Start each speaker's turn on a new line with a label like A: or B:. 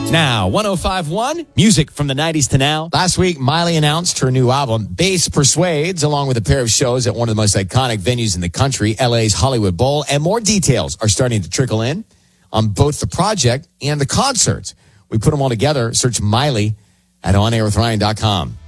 A: Now, 105.1, music from the 90s to now. Last week, Miley announced her new album, Bass Persuades, along with a pair of shows at one of the most iconic venues in the country, LA's Hollywood Bowl. And more details are starting to trickle in on both the project and the concerts. We put them all together. Search Miley at OnAirWithRyan.com.